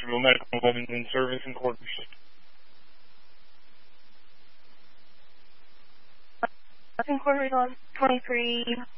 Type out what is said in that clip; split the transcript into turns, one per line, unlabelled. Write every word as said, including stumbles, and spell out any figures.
Jacksonville Medical Weapons and Service in quarters.
In quarters on twenty-three